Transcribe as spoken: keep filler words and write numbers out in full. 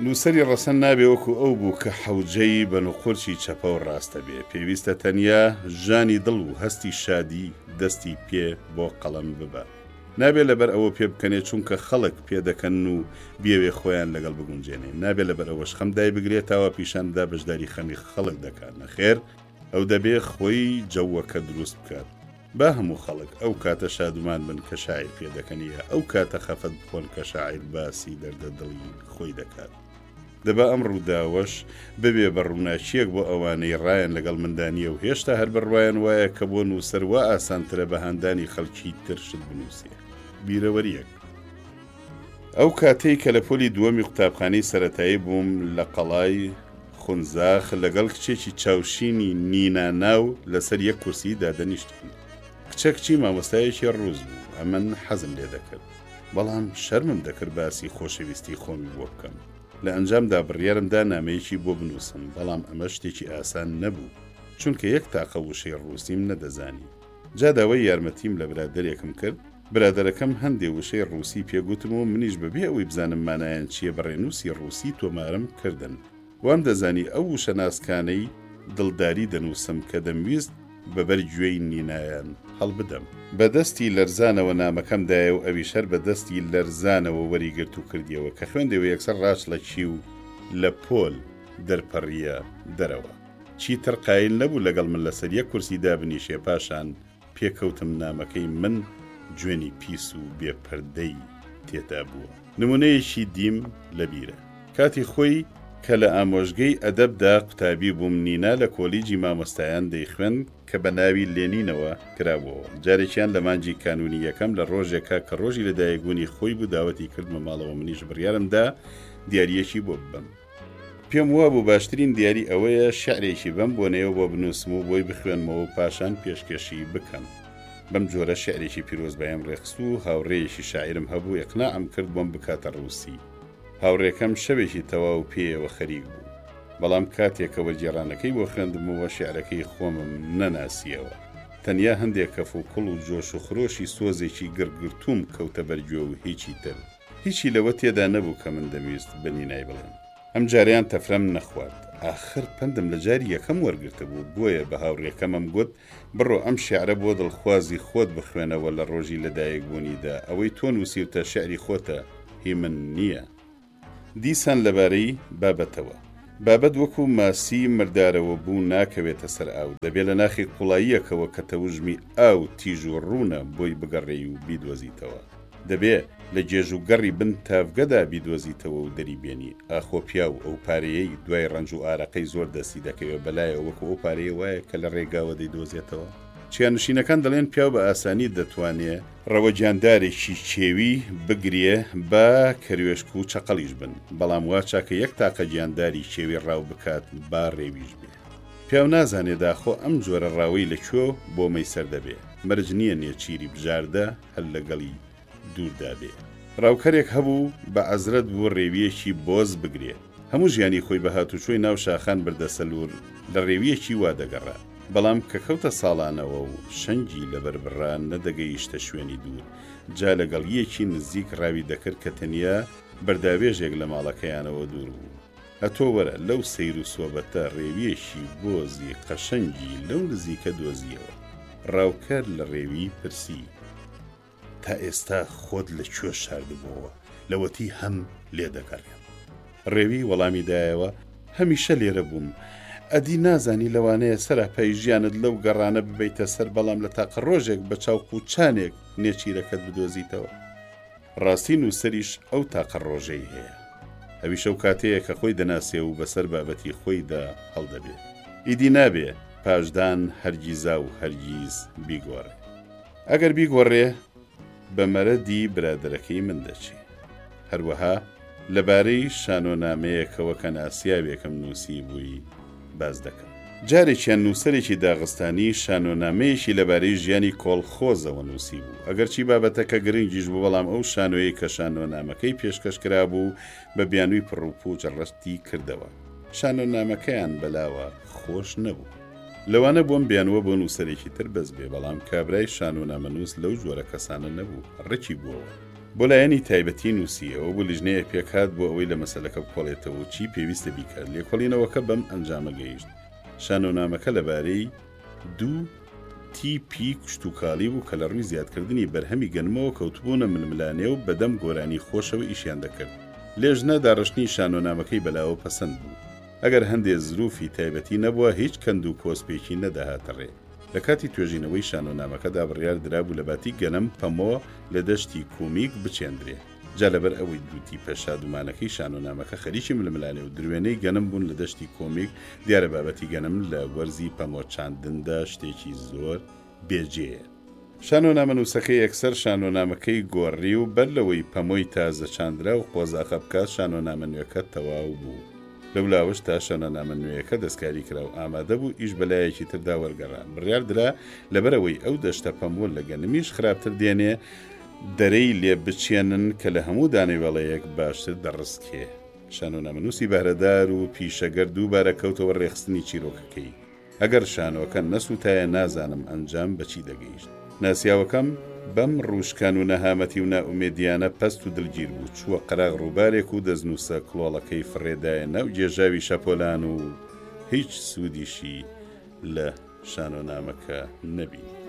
نووسری ڕەسەن نابێ وەکو ئەو بوو کە حەوجەی بە نوقورچی چەپە و ڕاستە بێ، پێویستە تەنیا ژانی دڵ و هەستی شادی دەستی پێ بۆ قەڵەم ببە. نابێ لەبەر ئەوە پێ بکەنێ چونکە خەڵک پێ دەکەن و بیاوێ خۆیان لەگەڵ بگونجێنێ. نابێ لەبەر ئەوەش خەم دای بگرێت تاوە پیشاندا بەشداری خەمی خەڵک دەکات. نەخێر ئەو دەبێ خۆی جەوەکە دروست بکات. با هەموو خەڵک ئەو کاتە شادومان بن کە شاعیر پێ دەکەنیە، ئەو کاتە خەفەت بخۆن کە شاعیر باسی دەردە دڵی خۆی دەکات. دەبا ئەم ڕووداوەش ببێ بە ڕووناچیەک بۆ ئەوانەی ڕایەن لەگەڵ مندانیە و هێشتا هەر بڕوایان وایە کە بۆ نووسەر وا ئاسانترە بە هەندانی خەڵکی ترشت بنووسێ. بیرەوەریەک ئەو کاتەی کە لە پۆلی دووەمی قوتابخانەی سەرەتایی بووم لە قەڵای خونزاخ لەگەڵ کچێکی چاوشینی نیناناو لەسەر یەک کورسی دادەنیشتین. کچە کچی مامۆستایەکی ڕووز بوو، ئەمن حەزم لێ دەکرد، بەڵام شەرمم دەکرد باسی خۆشەویستی خۆمی بۆ بکەم. لە ئەنجامدا بڕیارمدا نامەیەکی بۆ بنووسم، بەڵام ئەمە شتێکی ئاسان نەبوو چونکە یەک تاقە وشەی ڕووسیم نەدەزانی. جا داوای یارمەتیم لە برادەرێکم کرد. برادەرەکەم هەندێ وشەی ڕووسی پێگوتم و منیش بەبێ ئەوەی بزانم مانایەن چییە بەڕێنووسی ڕووسی تۆمارم کردن. وام دەزانی ئەو وشە ناسکانەی دڵداری دەنووسم کە دەمویست بەبەر گوێی نینایان هەڵبدەم. بەدەستی لەرزانەوە نامەکەمدایە و ئەویشەر بەدەستی لەرزانەوە وەریگرت و کردیەوە کە خوێندەوە یەکسەر ڕاش لە چی و لە پۆل دەرپەڕیە دەرەوە. چیتر قایل نەبوو لەگەڵ من لەسەر یەک کورسی دابنیشێ، پاشان پێکەوتم نامەکەی من جوێنی پیس و بێپەردەی تێدا بووە. نمونەیەکی دیم لەبیرە. کاتی خۆی کە لە ئامۆژگەی ئەدەبدا قوتابی بووم، نینا لە کۆلیجی مامۆستایان دەیخوێن کە بە ناوی لێنینەوە کرابەوە. جارێکیان لە مانجی کانونی یەکەم لە ڕۆژێکە کە ڕۆژی لەدایکبوونی خۆی بوو داوەتی کردمە ماڵەوە، منیش بڕیارمدا دیاریەکی بۆ ببەم. پێم وا بوو باشترین دیاری ئەوەیە شعرێکی بەم بۆنەوە بۆ بنووسم و بۆی بخوێنمەوە و پاشان پێشکەشی بکەم. بەم جۆرە شعرێکی پیرۆزبایم ڕێخست و هاوڕێیەکی شاعرم هەبوو، ئیقناعم کرد بۆم بکاتە ڕووسی. هاوڕێکەم شەوێکی تەواو پێیەوە خەریک بوو، بەڵام کاتێکەوە جێرانەکەی بۆ خوێندمەوە شعرەکەی خۆمم نەناسیەوە. تەنیا هەندێک کەف و کوڵ و جۆش و خرۆشی سۆزێکی گرگرتوم کەوتە بەرگوێ و هیچی تر. هیچی لەوە تێدا نەبوو کە من دەمویست بەنینای بڵێم. ئەم جاریان تەفرەم نەخوارد. ئاخر پندم لە جاری یەکەم وەرگرتە بوو، بۆیە بە هاوڕێکەمەم گوت بڕۆ ئەم شیعرە بۆ دڵخوازی خۆت بخوێنەوە لە ڕۆژی لەدایکبوونیدا، ئەوەی تۆ نووسیوتە شعری خۆتە، هی من نییە. دیسان لەبارەی بابەتەوە. بابەت وەکو ماسی مردارەوە بوو ناکەوێتە سەر ئاو، دەبێت لە ناخی قوڵاییەکەوە کە تەوژمی ئاو تیژ و ڕوونە بۆی بگەڕێی و بیدۆزیتەوە. دەبێت لە جێژ و گەڕی بن تافگەدا بیدۆزیتەوە و دەری بێنی. ئاخۆ پیا و ئەو پارەیەی دوای ڕەنج و ئارەقەی زۆر دەستی دەکەوێت بەلایە وەکو ئەو پارەیە وایە کە لە ڕێگاوە دەیدۆزێتەوە. چیانشینەکان دەڵێن پیا بە ئاسانی دەتوانێت ڕەوەجاندارێکی چێوی بگرێ بە کەروێشک و چەقەڵیش بن، بەڵام وا چاکە یەک تاقە گیانداری چێوی ڕاو بکات با ڕێویش بێ. پیاو نازانێ داخۆ ئەم جۆرە ڕاوی لەکوێ بۆ مەیسەر دەبێ، مەرج نییە نێچیری بژاردە هەر لەگەڵی دووردا بێ. ڕاوکەرێک هەبوو بە عەزرەت بۆ ڕێویەکی بۆز بگرێ، هەموو ژیانی خۆی بە هاتوچۆی ناو شاخان بردەسەلور لە ڕێویەکی وا دەگەڕا، بەڵام کە کەوتە ساڵانەوە و شەنگی لەبەربڕان نەدەگەیشتە شوێنی دوور، جا لەگەڵ یەکی نزیک ڕاوی دەکرد کە تەنیا بەرداوێژێک لە ماڵەکەیانەوە دوور بوو. ئەتۆ وەرە لەو سەیر و سۆبەتە ڕێویەشی بۆزی قەشەنگی لەو نزیکە دۆزیەوە. ڕاوکەر لە ڕێوی پرسی: تا ئێستا خۆت لەکوێ شاردبووەوە؟ لەوەتی هەم لێ دەگەڕێم. ڕێوی وەڵامی دایەوە: هەمیشە لێرە بووم. ئەدی نازانی لەوانەیە سەراپای ژیانت لەو گەڕانە ببیتە سەر، بەڵام لە تاقە ڕۆژێک بە چاوقوچانێک نێچیرەکەت بدۆزیتەوە. ڕاستی نووسەریش ئەو تاقە ڕۆژەی هەیە. ئەویش ئەو کاتەیە کە خۆی دەناسێ و بەسەر بابەتی خۆیدا هەڵدەبێت. ئیدی نابێ پاشدان هەرگیزا و هەرگیز بیگۆڕێ. ئەگەر بیگۆڕێ بە مەرەدی برادەرەکەی من دەچێ. هەروەها لەبارەی شانۆنامەیەکەوە کە ناسیاوێکم نووسی بووی باز دەکەم. جارێکیان نووسەرێکی داغستانی شانۆنامەیەکی لەبارەی ژیانی کۆڵخۆزەوە نووسی بوو. ئەگەرچی بابەتەکە گرنگیش بوو، بەڵام ئەو شانۆیی کە شانۆنامەکەی پێشکەشکرا بوو بە بیانووی پڕوپوو جەڕەستی کردەوە. شانۆنامەکەیان بەلاوە خۆش نەبوو. لەوانە بۆم بیانوە بۆ نووسەرێکی تر بەس بێ، بەڵام کابرای شانۆنامەنووس لەو جۆرە کەسانە نەبوو، ڕێکی بووەوە. بۆ لایەنی تایبەتی نووسیەوە بۆ لیژنەیە پێکات بۆ ئەوەی لە مەسەلەکە بکۆڵێتەوە چی پێویستە بیکات. لێکۆڵینەوەکە بەم ئەنجامە گەیشت. شانۆنامەکە لەبارەی دوو تیپی کشتتوکاڵی بوو کە لە ڕووی زیادکردنی بەرهەمی گەنمەوە کەوتبوونە ململانێ و بەدەم گۆرانی خۆشەوە ئیشیان دەکرد. لێژنە داڕشتنی شانۆنامەکەی بەلاوە پەسەند بوو. ئەگەر هەندێک زروفی تایبەتی نەبووە هیچ کەند و کۆسپێکی نەداهاتە ڕێ. لە کاتی توێژینەوەی شانۆنامەکەدا بڕیار درابوو لە باتی گەنم پەمۆ لە دەشتی کۆمیک بچێندرێ. جا لەبەر ئەوەی دووتی پەشادومانەکەی شانۆنامەکە خەریکی ململانێ و دروێنەی گەنم بوون لە دەشتی کۆمیک، دیارە بابەتی گەنم لە وەرزی پەمۆچاندندا شتێکی زۆر بێجێیە. شانۆنامە نووسەکەی یەکسەر شانۆنامەکەی گۆڕی و بەر لەوەی پەمۆی تازە چاندرا و قۆزاقە بکات شانۆنامە نوێەکە تەواو بوو. لەولاوەش تا شانۆنامە نوێیەکە دەستکاری کرا و ئامادە بوو ئیش بەلایەکی تردا وەرگەڕا. بڕیار درا لەبەرەوەی ئەو دەشتە پەمۆل لە گەنمیش خراپتر دێنێ دەرەی لێ بچێنن کە لە هەموو دانەوێڵەیەک باشتر دەڕستکێ. شانۆنامەنووسی بەهرەدار و پیشەگەر دووبارە کەوتەوە ڕێخستنی چیرۆکەکەی. ئەگەر شانۆکە نەسوتایە نازانم ئەنجام بەچی دەگەیشت. ناسیاوەکەم بەم ڕوشکان و نەهامەتی و نائومێدیانە پەست و دڵگیر بوو. چووە قەراغ ڕووبارێک و دەستنووسە کڵۆڵەکەی فڕێدایە ناو جێژاوی شەپۆلان و هیچ سوودیشی لە شانۆنامەکە نەبی.